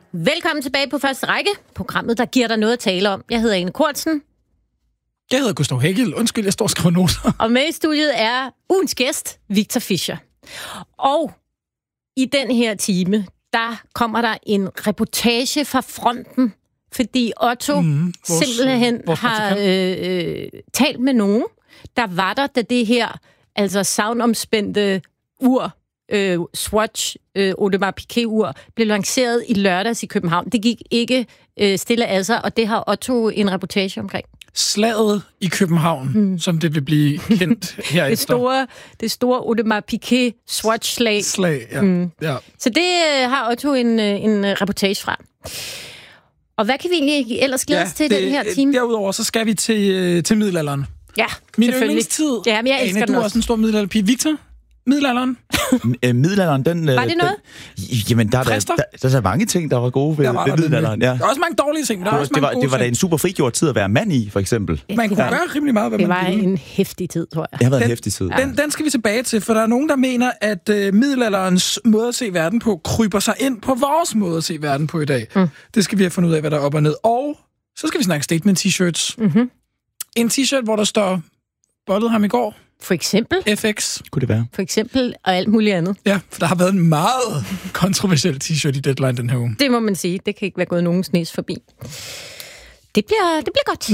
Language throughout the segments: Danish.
Velkommen tilbage på Første Række, programmet, der giver dig noget at tale om. Jeg hedder Ane Kortsen. Jeg hedder Gustav Hækkel. Undskyld, jeg står og skriver noter. Og med i studiet er ugens gæst, Victor Fischer. Og i den her time, der kommer der en reportage fra fronten, fordi Otto simpelthen har talt med nogen, der var der, da det her altså savnomspændte ur, Swatch Audemars Piguet-ur, blev lanceret i lørdags i København. Det gik ikke stille af sig, og det har Otto en reportage omkring. Slaget i København, som det vil blive kendt herefter. Det store Audemars Piguet Swatch-slag. Ja. Så det har Otto en reportage fra. Og hvad kan vi egentlig ellers glæde os til den her time? Derudover så skal vi til middelalderen. Ja, min yndlingstid. Ja, men jeg elsker Ane, du er også en stor middelalderpige. Victor? Middelalderen? Middelalderen, den... Var det noget? Jamen, der er mange ting, der var gode ved middelalderen. Ja. Der er også mange dårlige ting, men det var da en super frigjort tid at være mand i, for eksempel. Man kunne gøre rimelig meget, hvad man ville. Det var en heftig tid, tror jeg. Det har været en heftig tid. Den skal vi tilbage til, for der er nogen, der mener, at middelalderens måde at se verden på kryber sig ind på vores måde at se verden på i dag. Det skal vi have fundet ud af, hvad der er op og ned. Og så skal vi snakke statement-t-shirts. En t-shirt, hvor der står, bollede ham i går. For eksempel? FX. Kunne det være? For eksempel, og alt muligt andet. Ja, for der har været en meget kontroversiel t-shirt i Deadline den her uge. Det må man sige. Det kan ikke være gået nogen snes forbi. Det bliver godt.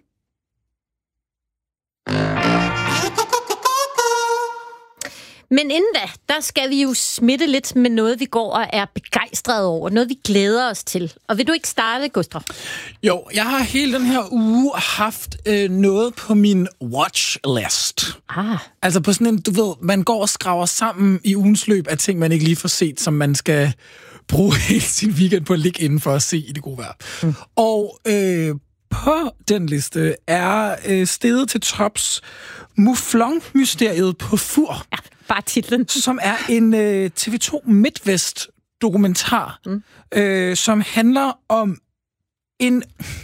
Men inden da, der skal vi jo smitte lidt med noget, vi går og er begejstrede over. Noget, vi glæder os til. Og vil du ikke starte, Gustav? Jo, jeg har hele den her uge haft noget på min watchlist. Altså på sådan en, du ved, man går og skraver sammen i ugens løb af ting, man ikke lige får set, som man skal bruge hele sin weekend på at ligge inden for at se i det gode vejr. Og på den liste er steget til tops Mouflon-mysteriet på Fur. Ja, bare titlen. Som er en TV2 MidtVest-dokumentar, som handler om en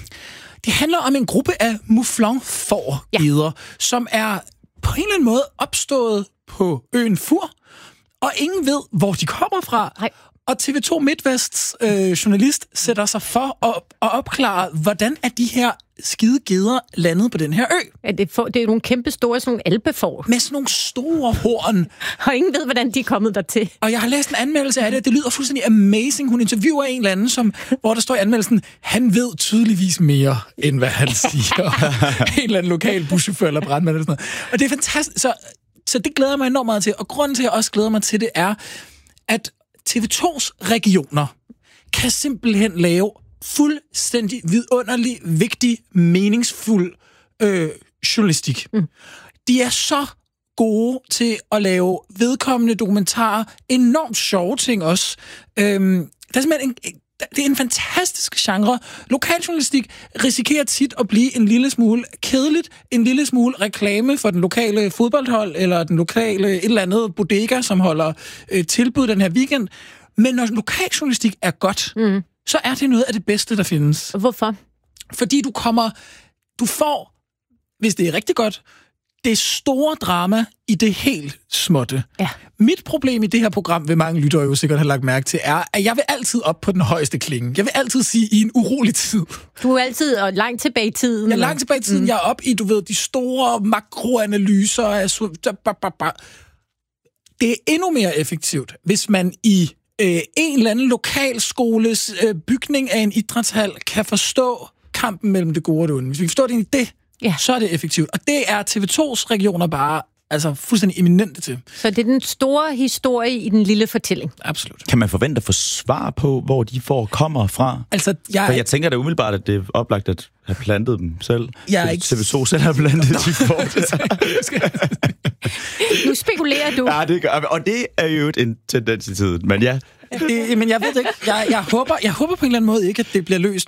gruppe af mouflon-får-geder, som er på en eller anden måde opstået på øen Fur, og ingen ved, hvor de kommer fra. Nej. Og TV2 MidtVests journalist sætter sig for at opklare, hvordan er de her skide geder landet på den her ø. Ja, det er nogle kæmpe store, sådan nogle alpefår. Med sådan nogle store horn. Og ingen ved, hvordan de er kommet dertil. Og jeg har læst en anmeldelse af det, det lyder fuldstændig amazing. Hun interviewer en eller anden, hvor der står i anmeldelsen, han ved tydeligvis mere, end hvad han siger. En eller anden lokal buschauffør eller brandmand eller sådan noget. Og det er fantastisk. Så det glæder mig enormt meget til. Og grunden til, at jeg også glæder mig til det, er, at TV2's regioner kan simpelthen lave fuldstændig vidunderlig, vigtig, meningsfuld journalistik. De er så gode til at lave vedkommende dokumentarer, enormt sjove ting også. Det er en fantastisk genre. Lokaljournalistik risikerer tit at blive en lille smule kedeligt, en lille smule reklame for den lokale fodboldhold, eller den lokale et eller andet bodega, som holder tilbud den her weekend. Men når lokaljournalistik er godt, så er det noget af det bedste, der findes. Hvorfor? Fordi du får, hvis det er rigtig godt, det store drama i det helt småtte. Ja. Mit problem i det her program, vil mange lyttere jo sikkert have lagt mærke til, er, at jeg vil altid op på den højeste klinge. Jeg vil altid sige, i en urolig tid. Du er altid langt tilbage i tiden. Jeg er langt tilbage i tiden. Jeg er op i, de store makroanalyser af... Det er endnu mere effektivt, hvis man i en eller anden lokalskoles bygning af en idrætshal kan forstå kampen mellem det gode og det onde. Hvis vi forstår det ind i det, så er det effektivt. Og det er TV2's regioner bare fuldstændig eminente til. Så det er den store historie i den lille fortælling. Absolut. Kan man forvente at få svar på, hvor de kommer fra? Altså, For jeg tænker da umiddelbart, at det er oplagt at have plantet dem selv. TV2 selv har plantet de får. Nu spekulerer du. Ja, det gør, og det er jo en tendens i tiden, men ja. Men jeg ved det ikke. Jeg håber på en eller anden måde ikke, at det bliver løst